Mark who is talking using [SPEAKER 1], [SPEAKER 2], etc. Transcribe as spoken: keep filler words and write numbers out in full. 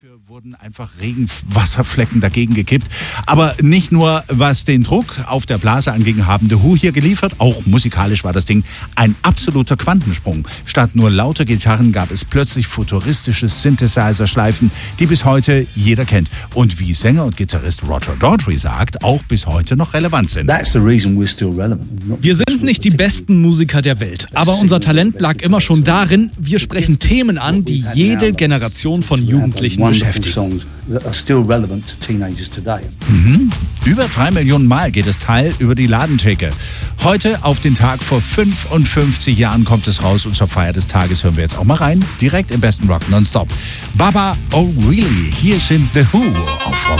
[SPEAKER 1] Wurden einfach Regenwasserflecken dagegen gekippt. Aber nicht nur, was den Druck auf der Blase anging, haben The Who hier geliefert. Auch musikalisch war das Ding ein absoluter Quantensprung. Statt nur lauter Gitarren gab es plötzlich futuristische Synthesizer-Schleifen, die bis heute jeder kennt. Und wie Sänger und Gitarrist Roger Daltrey sagt, auch bis heute noch relevant sind.
[SPEAKER 2] Wir sind nicht die besten Musiker der Welt, aber unser Talent lag immer schon darin, wir sprechen Themen an, die jede Generation von Jugendlichen beschäftigen.
[SPEAKER 1] Mhm. Über drei Millionen Mal geht das Teil über die Ladentheke. Heute auf den Tag vor fünfundfünfzig Jahren kommt es raus und zur Feier des Tages hören wir jetzt auch mal rein. Direkt im besten Rock nonstop. Baba O'Reilly, hier sind The Who auf Rock.